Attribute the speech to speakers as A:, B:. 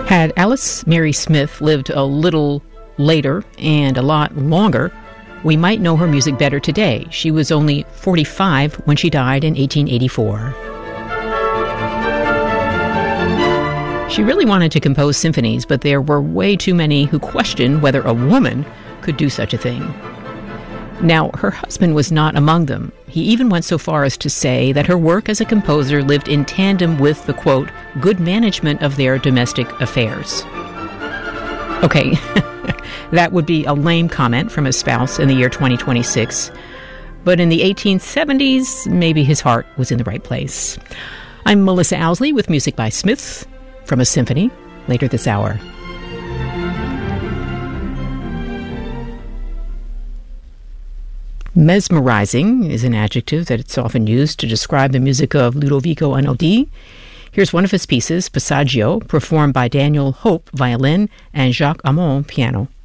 A: Had Alice Mary Smith lived a little later and a lot longer, we might know her music better today. She was only 45 when she died in 1884. She really wanted to compose symphonies, but there were way too many who questioned whether a woman could do such a thing. Now, her husband was not among them. He even went so far as to say that her work as a composer lived in tandem with the, quote, good management of their domestic affairs. Okay, that would be a lame comment from his spouse in the year 2026. But in the 1870s, maybe his heart was in the right place. I'm Melissa Owsley with Music by Smith from a symphony later this hour. Mesmerizing is an adjective that it's often used to describe the music of Ludovico Einaudi. Here's one of his pieces, Passaggio, performed by Daniel Hope, violin, and Jacques Amon, piano.